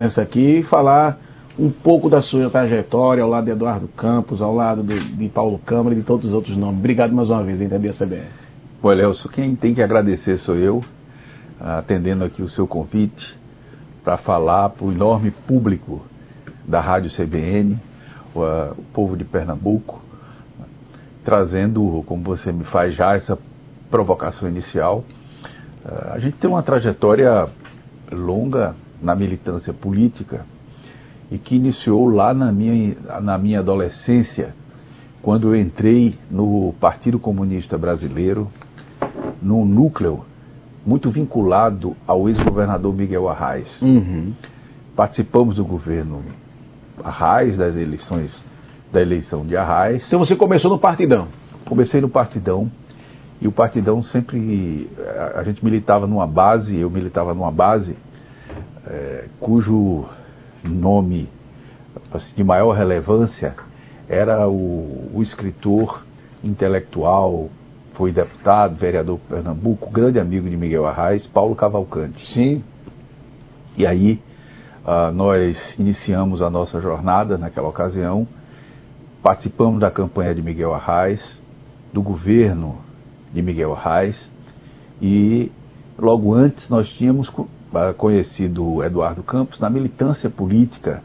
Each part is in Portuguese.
essa aqui e falar um pouco da sua trajetória ao lado de Eduardo Campos, ao lado de Paulo Câmara e de todos os outros nomes. Obrigado mais uma vez, hein, da CBN. Pô, Elcio, quem tem que agradecer sou eu, atendendo aqui o seu convite para falar para o enorme público da Rádio CBN, o povo de Pernambuco, trazendo, como você me faz já, essa provocação inicial. A gente tem uma trajetória longa na militância política e que iniciou lá na minha adolescência, quando eu entrei no Partido Comunista Brasileiro, num núcleo muito vinculado ao ex-governador Miguel Arraes. Participamos do governo Arraes, da eleição de Arraes. Então você começou no Partidão? Comecei no Partidão, e o Partidão sempre, a gente militava numa base, eu militava numa base cujo nome assim, de maior relevância era o escritor intelectual, foi deputado, vereador de Pernambuco, grande amigo de Miguel Arraes, Paulo Cavalcante. Sim. E aí nós iniciamos a nossa jornada naquela ocasião, participamos da campanha de Miguel Arraes, do governo de Miguel Arraes, e logo antes nós tínhamos conhecido Eduardo Campos na militância política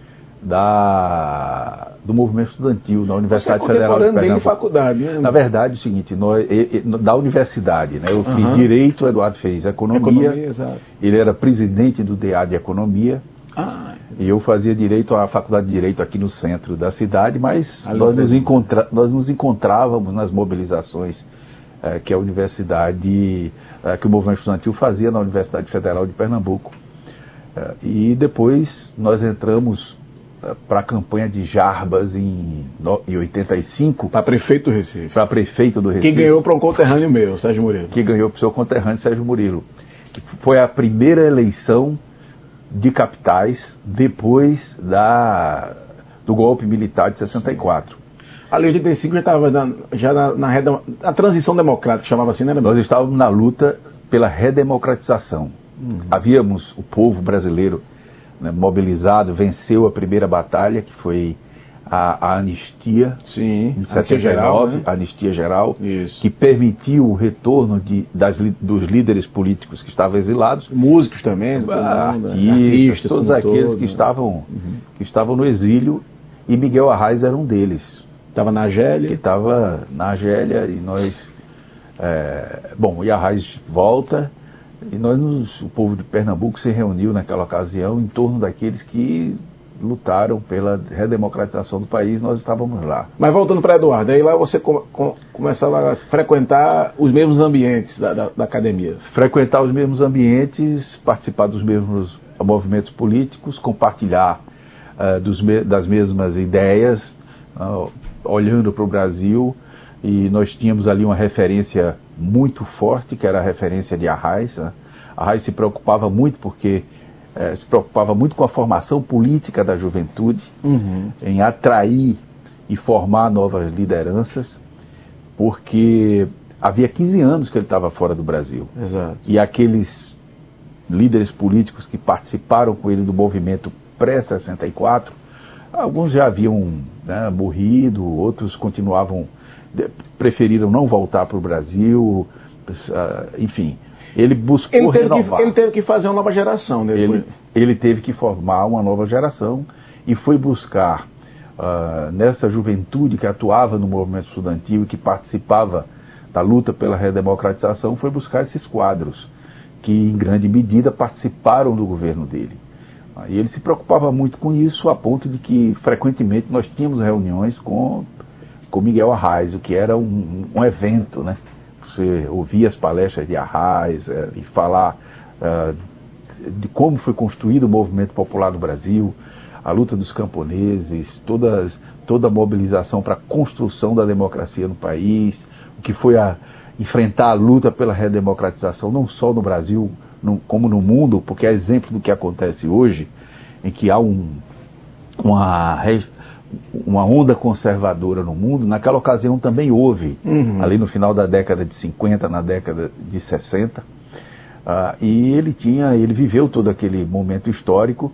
do movimento estudantil na Universidade Federal de Pernambuco. De faculdade, né? Na verdade, é o seguinte, da universidade, né? Eu fiz Direito, o Eduardo fez Economia, exato. Ele era presidente do DA de Economia, e eu fazia Direito, a Faculdade de Direito aqui no centro da cidade, mas nós nos encontrávamos nas mobilizações que a universidade, que o movimento estudantil fazia na Universidade Federal de Pernambuco. E depois nós entramos para a campanha de Jarbas em 85. Para prefeito do Recife. Para prefeito do Recife. Que ganhou para um conterrâneo meu, Sérgio Murilo. Que ganhou para o seu conterrâneo, Sérgio Murilo. Que foi a primeira eleição de capitais depois do golpe militar de 64. Ali em 85 já estava na transição democrática, chamava assim, né? Nós estávamos na luta pela redemocratização. Havíamos, o povo brasileiro, né, mobilizado, venceu a primeira batalha, que foi a anistia, sim, de 79, a anistia geral, isso, que permitiu o retorno dos líderes políticos que estavam exilados, músicos também, artistas, todos aqueles que estavam no exílio, e Miguel Arraes era um deles. Estava na Argélia. Que estava na Argélia, e nós... e Arraes volta, e o povo de Pernambuco se reuniu naquela ocasião em torno daqueles que lutaram pela redemocratização do país. Nós estávamos lá. Mas voltando para Eduardo, aí lá você começava a frequentar os mesmos ambientes da academia. Frequentar os mesmos ambientes, participar dos mesmos movimentos políticos, compartilhar das mesmas ideias, olhando para o Brasil, e nós tínhamos ali uma referência muito forte, que era a referência de Arraes. Arraes se preocupava muito com a formação política da juventude, em atrair e formar novas lideranças, porque havia 15 anos que ele estava fora do Brasil. Exato. E aqueles líderes políticos que participaram com ele do movimento pré-64, alguns já haviam morrido, outros preferiram não voltar para o Brasil, enfim. Ele buscou renovar. Ele teve que fazer uma nova geração. Ele teve que formar uma nova geração e foi buscar, nessa juventude que atuava no movimento estudantil e que participava da luta pela redemocratização, foi buscar esses quadros que, em grande medida, participaram do governo dele. E ele se preocupava muito com isso, a ponto de que, frequentemente, nós tínhamos reuniões com Miguel Arraes, o que era um evento, né? Você ouvia as palestras de Arraes e falar de como foi construído o movimento popular no Brasil, a luta dos camponeses, toda a mobilização para a construção da democracia no país, o que foi enfrentar a luta pela redemocratização, não só no Brasil, como no mundo, porque é exemplo do que acontece hoje, em que há uma onda conservadora no mundo. Naquela ocasião também houve, ali no final da década de 50, na década de 60, e ele viveu todo aquele momento histórico,